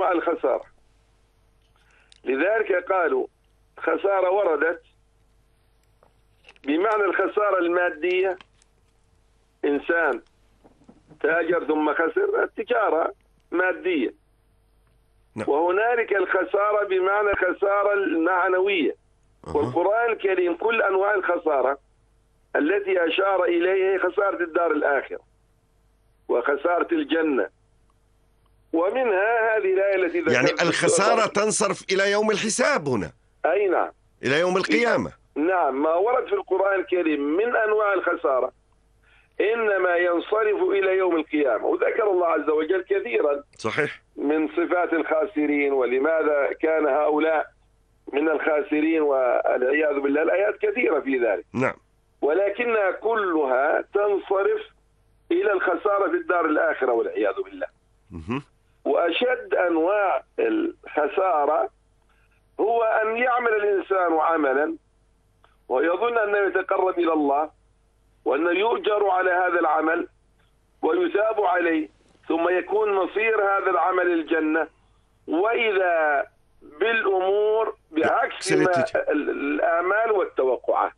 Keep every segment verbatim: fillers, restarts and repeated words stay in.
أنواع الخسارة. لذلك قالوا خسارة وردت بمعنى الخسارة المادية، إنسان تاجر ثم خسر، التجارة مادية. وهنالك الخسارة بمعنى الخسارة المعنوية. والقرآن الكريم كل أنواع الخسارة التي أشار إليها خسارة الدار الآخرة وخسارة الجنة، ومنها هذه الآية التي ذكرت. يعني الخسارة تنصرف إلى يوم الحساب هنا. أي نعم، إلى يوم القيامة. نعم، ما ورد في القرآن الكريم من أنواع الخسارة إنما ينصرف إلى يوم القيامة. وذكر الله عز وجل كثيرا صحيح من صفات الخاسرين ولماذا كان هؤلاء من الخاسرين والعياذ بالله. الآيات كثيرة في ذلك. نعم. ولكنها كلها تنصرف إلى الخسارة في الدار الآخرة والعياذ بالله. مه. وأشد أنواع الخسارة هو أن يعمل الإنسان عملا ويظن أنه يتقرب إلى الله وأنه يؤجر على هذا العمل ويثاب عليه، ثم يكون مصير هذا العمل الجنة، وإذا بالأمور بعكس ما الآمال والتوقعات،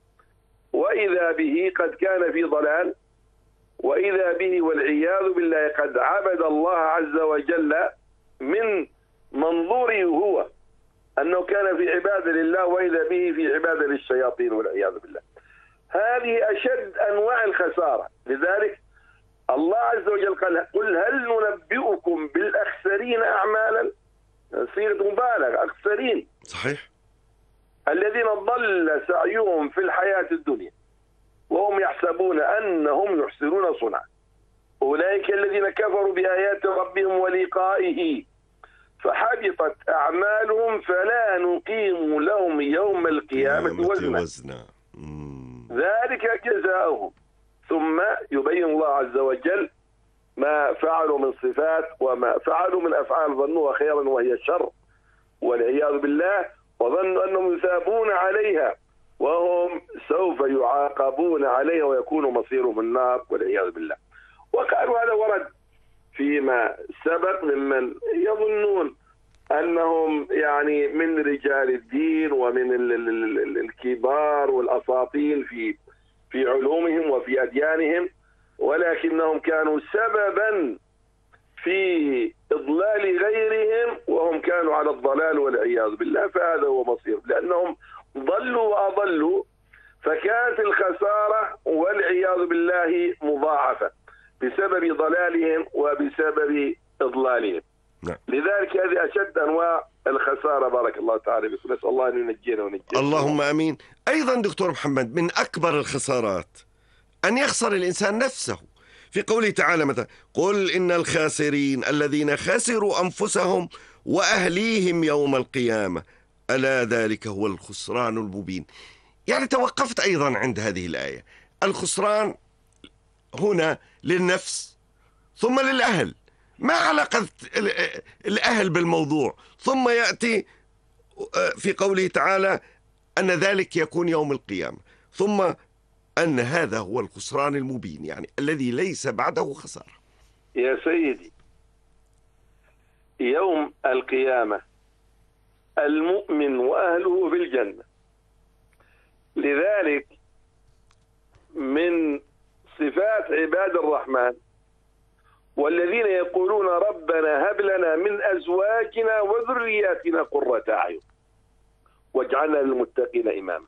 وإذا به قد كان في ضلال، وإذا به والعياذ بالله قد عبد الله عز وجل من منظوره هو أنه كان في عبادة لله، وإذا به في عبادة للشياطين والعياذ بالله. هذه أشد أنواع الخسارة. لذلك الله عز وجل قال قل هل ننبئكم بالأخسرين أعمالا، صيغة مبالغة، أخسرين. صحيح. الذين ضل سعيهم في الحياة الدنيا وهم يحسبون أنهم يحسنون صنعا، أولئك الذين كفروا بآيات ربهم ولقائه فحبطت أعمالهم فلا نقيم لهم يوم القيامة وزنا, وزنا. ذلك جزاؤهم. ثم يبين الله عز وجل ما فعلوا من صفات وما فعلوا من أفعال ظنوها خيرا وهي شر والعياذ بالله، وظنوا أنهم يثابون عليها وهم سوف يعاقبون عليها ويكون مصيرهم النار والعياذ بالله. وقالوا هذا ورد فيما سبق ممن يظنون أنهم يعني من رجال الدين ومن الكبار والأساطين في في علومهم وفي أديانهم، ولكنهم كانوا سببا في إضلال غيرهم وهم كانوا على الضلال والعياذ بالله. فهذا هو مصير، لأنهم ضلوا وأضلوا، فكانت الخسارة والعياذ بالله مضاعفة بسبب ضلالهم وبسبب إضلالهم. نعم. لذلك هذه أشد أنواع الخسارة. بارك الله تعالى بكم، نسأل الله أن ينجينا ونجينا. اللهم آمين. أيضا دكتور محمد، من أكبر الخسارات أن يخسر الإنسان نفسه، في قوله تعالى مثلا قل إن الخاسرين الذين خسروا أنفسهم وأهليهم يوم القيامة ألا ذلك هو الخسران المبين. يعني توقفت أيضا عند هذه الآية. الخسران هنا للنفس ثم للأهل، ما علاقة الأهل بالموضوع؟ ثم يأتي في قوله تعالى أن ذلك يكون يوم القيامة، ثم أن هذا هو الخسران المبين، يعني الذي ليس بعده خسارة. يا سيدي، يوم القيامة المؤمن وأهله في الجنة. لذلك من صفات عباد الرحمن والذين يقولون ربنا هب لنا من أزواجنا وذرياتنا قرة أعين واجعلنا للمتقين إماما.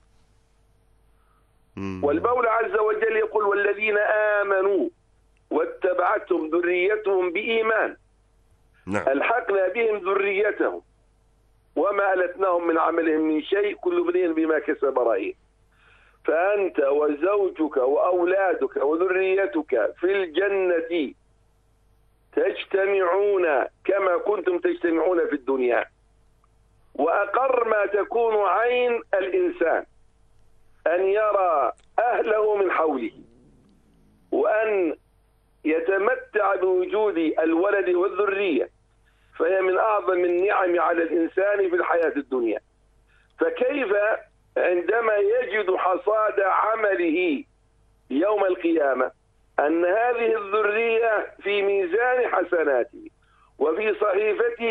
والمولى عز وجل يقول والذين آمنوا واتبعتهم ذريتهم بإيمان نعم. ألحقنا بهم ذريتهم وما ألتناهم من عملهم من شيء كل امرئ بما كسب رهين. فأنت وزوجك وأولادك وذريتك في الجنة تجتمعون كما كنتم تجتمعون في الدنيا، وأقر ما تكون عين الإنسان أن يرى أهله من حوله وأن يتمتع بوجود الولد والذرية، فهي من أعظم النعم على الإنسان في الحياة الدنيا. فكيف عندما يجد حصاد عمله يوم القيامة أن هذه الذرية في ميزان حسناته وفي صحيفته